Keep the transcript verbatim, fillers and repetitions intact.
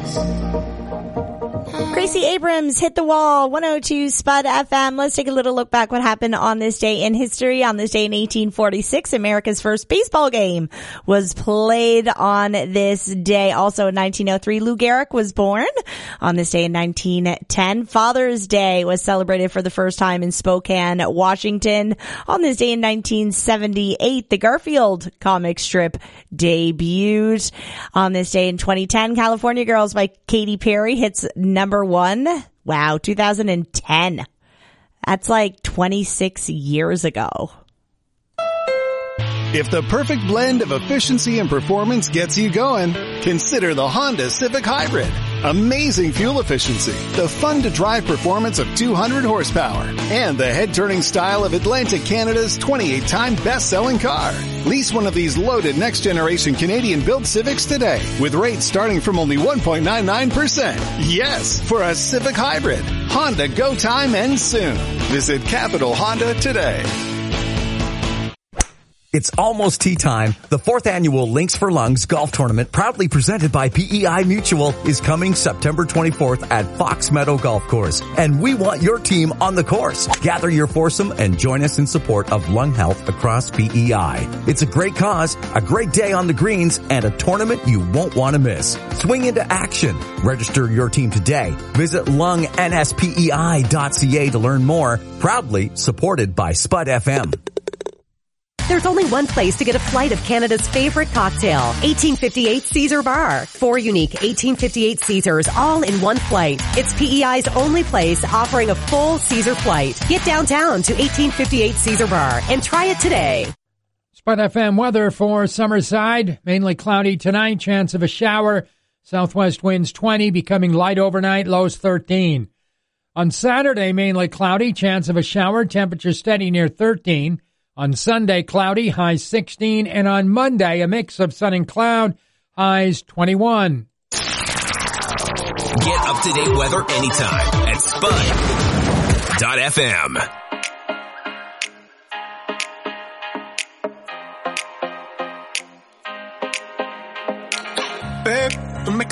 Gracie Abrams hit the wall, one oh two Spud F M. Let's take a little look back what happened on this day in history. On this day in eighteen forty-six, America's first baseball game was played on this day. Also in nineteen oh three, Lou Gehrig was born. On this day in nineteen ten, Father's Day was celebrated for the first time in Spokane, Washington. On this day in nineteen seventy-eight, the Garfield comic strip debuted. On this day in twenty ten, California Girls by Katy Perry hits number one. Wow, two thousand ten. That's like twenty-six years ago. If the perfect blend of efficiency and performance gets you going, consider the Honda Civic Hybrid. Amazing fuel efficiency, the fun-to-drive performance of two hundred horsepower, and the head-turning style of Atlantic Canada's twenty-eight time best-selling car. Lease one of these loaded next-generation Canadian-built Civics today, with rates starting from only one point nine nine percent. Yes, for a Civic Hybrid. Honda Go Time ends soon. Visit Capital Honda today. It's almost tea time. The fourth annual Links for Lungs golf tournament, proudly presented by P E I Mutual, is coming September twenty-fourth at Fox Meadow Golf Course. And we want your team on the course. Gather your foursome and join us in support of lung health across P E I. It's a great cause, a great day on the greens, and a tournament you won't want to miss. Swing into action. Register your team today. Visit lung n s p e i dot c a to learn more. Proudly supported by Spud F M. There's only one place to get a flight of Canada's favorite cocktail, eighteen fifty-eight Caesar Bar. Four unique eighteen fifty-eight Caesars all in one flight. It's P E I's only place offering a full Caesar flight. Get downtown to eighteen fifty-eight Caesar Bar and try it today. Spud F M weather for Summerside. Mainly cloudy tonight, chance of a shower. Southwest winds twenty, becoming light overnight, lows thirteen. On Saturday, mainly cloudy, chance of a shower, temperature steady near thirteen. On Sunday, cloudy, highs sixteen, and on Monday, a mix of sun and cloud, highs twenty-one. Get up-to-date weather anytime at Spud dot F M.